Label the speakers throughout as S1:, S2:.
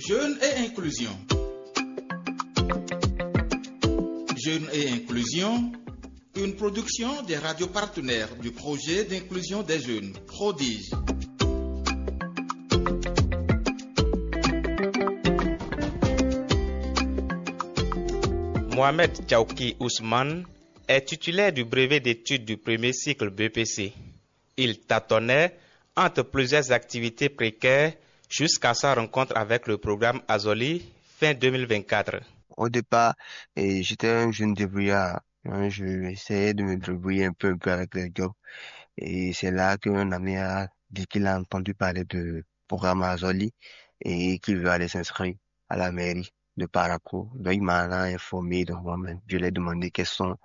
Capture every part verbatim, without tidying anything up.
S1: Jeunes et inclusion. Jeunes et inclusion, une production des radios partenaires du projet d'inclusion des jeunes, Prodige.
S2: Mohamed Tchaouki Ousmane est titulaire du brevet d'études du premier cycle B P C. Il tâtonnait entre plusieurs activités précaires jusqu'à sa rencontre avec le programme Azoli fin deux mille vingt-quatre.
S3: Au départ, eh, j'étais un jeune débrouillard. Hein, je essayais de me débrouiller un peu, un peu avec les jobs. Et c'est là qu'un ami a dit qu'il a entendu parler du programme Azoli et qu'il veut aller s'inscrire à la mairie de Parakou. Donc, il m'a informé. Donc, moi-même, je lui ai demandé quelles sont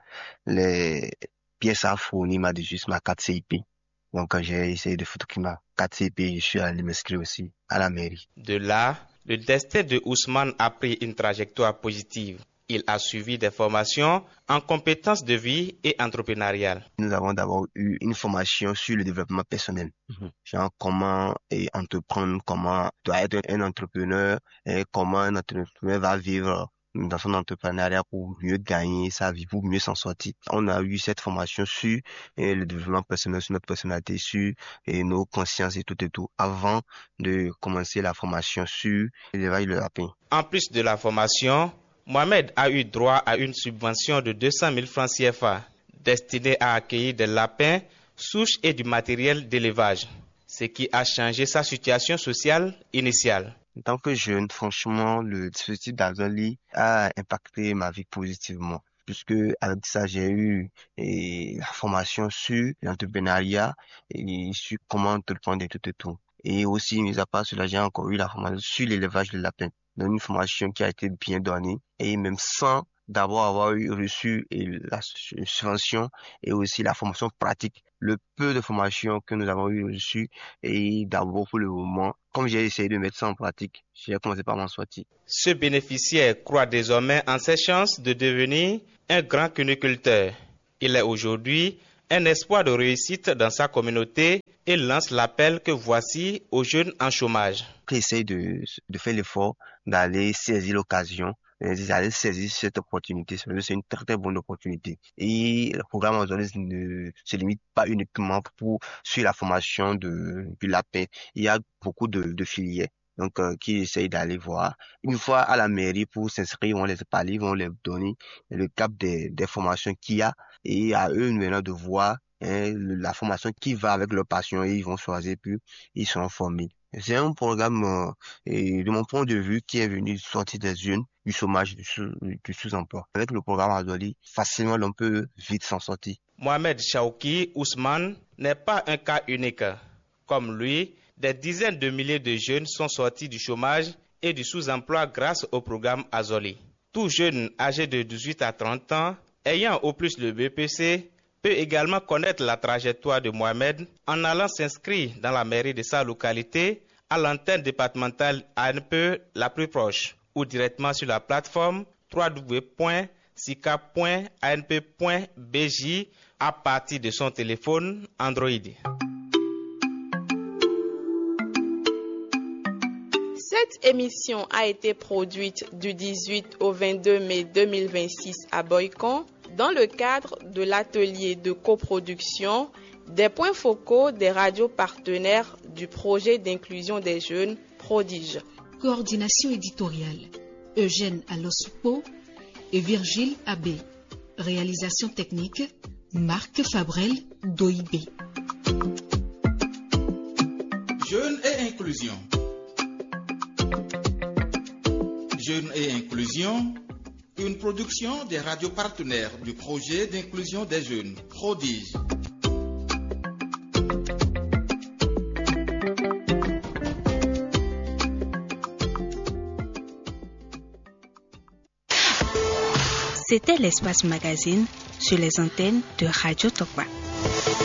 S3: les pièces à fournir. Il m'a dit juste ma carte C I P. Donc, quand j'ai essayé de photographier ma carte C I P, je suis allé m'inscrire aussi à la mairie.
S2: De là, le destin de Ousmane a pris une trajectoire positive. Il a suivi des formations en compétences de vie et entrepreneuriales.
S3: Nous avons d'abord eu une formation sur le développement personnel. Mm-hmm. Genre comment et entreprendre, comment doit être un entrepreneur et comment un entrepreneur va vivre dans son entrepreneuriat pour mieux gagner sa vie, pour mieux s'en sortir. On a eu cette formation sur eh, le développement personnel, sur notre personnalité, sur eh, nos consciences et tout et tout, avant de commencer la formation sur l'éveil de lapin.
S2: En plus de la formation, Mohamed a eu droit à une subvention de deux cent mille francs C F A destinée à accueillir des lapins, souches et du matériel d'élevage, ce qui a changé sa situation sociale initiale.
S3: En tant que jeune, franchement, le dispositif d'Azoli a impacté ma vie positivement, puisque avec ça, j'ai eu et, la formation sur l'entrepreneuriat et sur comment entreprendre et tout et tout. Et aussi, mis à part cela, j'ai encore eu la formation sur l'élevage de lapins. Donc, une formation qui a été bien donnée et même sans d'abord avoir eu reçu et la subvention et aussi la formation pratique. Le peu de formation que nous avons eu reçu et d'abord pour le moment, comme j'ai essayé de mettre ça en pratique, j'ai commencé par m'en sortir.
S2: Ce bénéficiaire croit désormais en ses chances de devenir un grand cuniculteur. Il est aujourd'hui un espoir de réussite dans sa communauté et lance l'appel que voici aux jeunes en chômage.
S3: J'essaie de, de faire l'effort d'aller saisir l'occasion, d'aller saisir cette opportunité. C'est une très très bonne opportunité. Et le programme Azoli ne se limite pas uniquement pour sur la formation de, du lapin. Il y a beaucoup de, de filières. Donc, euh, qui essayent d'aller voir. Une fois à la mairie pour s'inscrire, on les parler, ils vont les donner le cap des, des formations qu'il y a et à eux maintenant de voir hein, la formation qui va avec leur passion et ils vont choisir puis ils sont formés. C'est un programme, euh, et de mon point de vue, qui est venu sortir des jeunes du chômage, du, sous, du sous-emploi. Avec le programme Azoli, facilement, on peut vite s'en sortir.
S2: Mohamed Tchaouki Ousmane n'est pas un cas unique. Comme lui, des dizaines de milliers de jeunes sont sortis du chômage et du sous-emploi grâce au programme Azoli. Tout jeune âgé de dix-huit à trente ans, ayant au plus le B P C, peut également connaître la trajectoire de Mohamed en allant s'inscrire dans la mairie de sa localité à l'antenne départementale A N P la plus proche ou directement sur la plateforme w w w point sika point a n p point b j à partir de son téléphone Android.
S4: Cette émission a été produite du dix-huit au vingt-deux mai deux mille vingt-six à Boycon dans le cadre de l'atelier de coproduction des points focaux des radios partenaires du projet d'inclusion des jeunes Prodige.
S5: Coordination éditoriale Eugène Alospo et Virgile Abbé. Réalisation technique Marc Fabrel Doibé.
S1: Jeunes et inclusion. Jeunes et inclusion, une production des radios partenaires du projet d'inclusion des jeunes, Prodige.
S6: C'était l'espace magazine sur les antennes de Radio Tokwa.